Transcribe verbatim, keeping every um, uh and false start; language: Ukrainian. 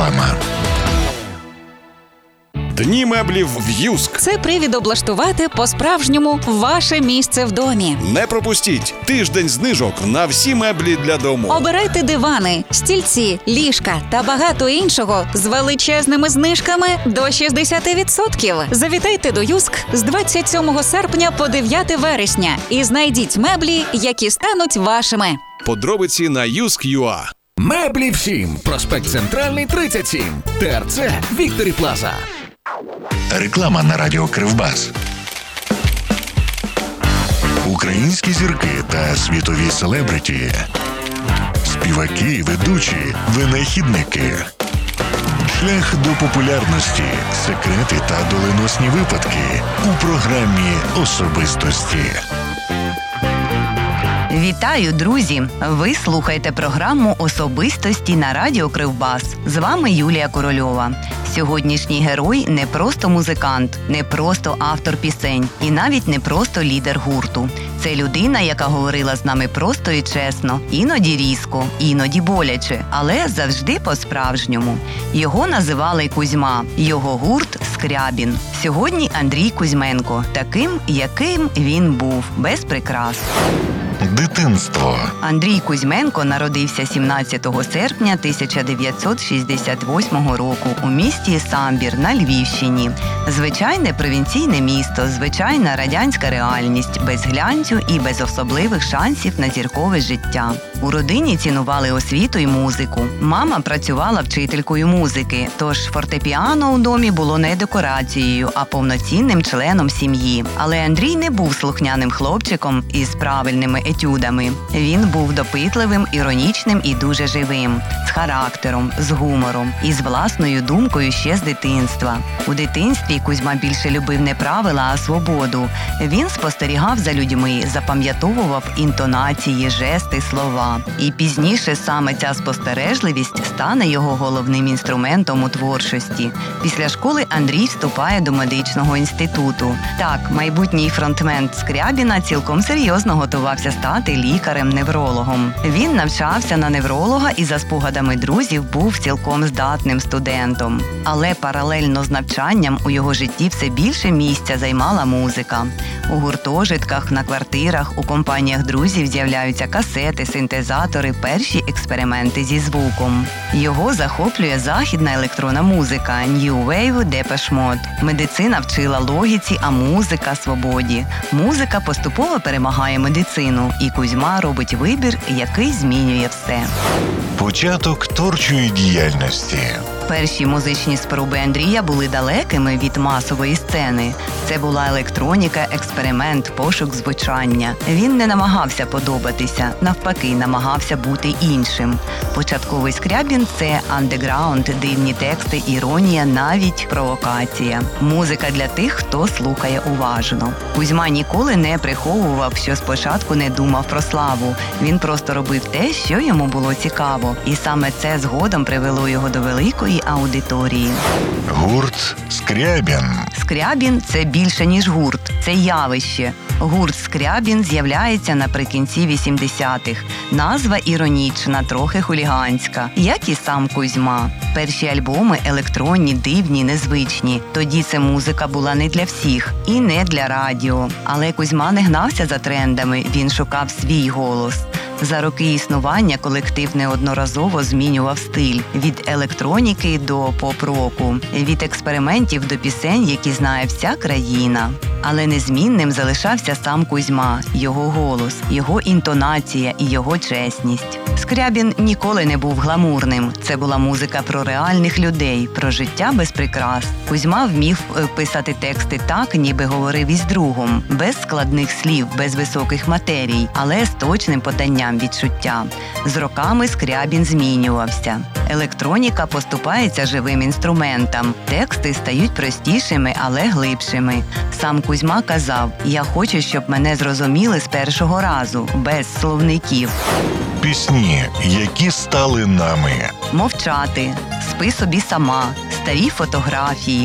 Реклама. Дні меблів в Юск. Це привід облаштувати по-справжньому ваше місце в домі. Не пропустіть тиждень знижок на всі меблі для дому. Обирайте дивани, стільці, ліжка та багато іншого з величезними знижками до шістдесят відсотків. Завітайте до Юск з двадцять сьомого серпня по дев'яте вересня і знайдіть меблі, які стануть вашими. Подробиці на юск точка ю а. Меблі всім. Проспект Центральний, тридцять сім. ТРЦ Вікторі Плаза. Реклама на радіо Кривбас. Українські зірки та світові селебриті. Співаки, ведучі, винахідники. Шлях до популярності, секрети та доленосні випадки у програмі «Особистості». Вітаю, друзі! Ви слухаєте програму «Особистості» на радіо Кривбас. З вами Юлія Корольова. Сьогоднішній герой не просто музикант, не просто автор пісень і навіть не просто лідер гурту. Це людина, яка говорила з нами просто і чесно, іноді різко, іноді боляче, але завжди по-справжньому. Його називали Кузьма, його гурт – Скрябін. Сьогодні Андрій Кузьменко, таким, яким він був, без прикрас. Дитинство. Андрій Кузьменко народився сімнадцятого серпня тисяча дев'ятсот шістдесят восьмого року у місті Самбір на Львівщині. Звичайне провінційне місто, звичайна радянська реальність, без глянцю і без особливих шансів на зіркове життя. У родині цінували освіту і музику. Мама працювала вчителькою музики, тож фортепіано у домі було не декорацією, а повноцінним членом сім'ї. Але Андрій не був слухняним хлопчиком із правильними етюдами. Він був допитливим, іронічним і дуже живим, з характером, з гумором і з власною думкою ще з дитинства. У дитинстві Кузьма більше любив не правила, а свободу. Він спостерігав за людьми, запам'ятовував інтонації, жести, слова. І пізніше саме ця спостережливість стане його головним інструментом у творчості. Після школи Андрій вступає до медичного інституту. Так, майбутній фронтмен Скрябіна цілком серйозно готувався стати лікарем-неврологом. Він навчався на невролога і за спогадами друзів був цілком здатним студентом. Але паралельно з навчанням у його житті все більше місця займала музика. У гуртожитках, на квартирах, у компаніях друзів з'являються касети, синтезатори, перші експерименти зі звуком. Його захоплює західна електронна музика, New Wave, Depeche Mode. Медицина вчила логіці, а музика – свободі. Музика поступово перемагає медицину, і Кузьма робить вибір, який змінює все. Початок творчої діяльності. Перші музичні спроби Андрія були далекими від масової сцени. Це була електроніка, експеримент, пошук звучання. Він не намагався подобатися, навпаки, намагався бути іншим. Початковий Скрябін – це андеграунд, дивні тексти, іронія, навіть провокація. Музика для тих, хто слухає уважно. Кузьма ніколи не приховував, що спочатку не думав про славу. Він просто робив те, що йому було цікаво. І саме це згодом привело його до великої аудиторії. Гурт «Скрябін». Скрябін – це більше, ніж гурт. Це явище. Гурт «Скрябін» з'являється наприкінці вісімдесятих. Назва іронічна, трохи хуліганська, як і сам Кузьма. Перші альбоми електронні, дивні, незвичні. Тоді ця музика була не для всіх і не для радіо. Але Кузьма не гнався за трендами, він шукав свій голос. За роки існування колектив неодноразово змінював стиль – від електроніки до поп-року, від експериментів до пісень, які знає вся країна. Але незмінним залишався сам Кузьма, його голос, його інтонація і його чесність. Скрябін ніколи не був гламурним. Це була музика про реальних людей, про життя без прикрас. Кузьма вмів писати тексти так, ніби говорив із другом, без складних слів, без високих матерій, але з точним поданням відчуття. З роками Скрябін змінювався. Електроніка поступається живим інструментам. Тексти стають простішими, але глибшими. Сам Кузьма казав: «Я хочу, щоб мене зрозуміли з першого разу, без словників». Пісні, які стали нами. «Мовчати», «Спи собі сама», «Старі фотографії»,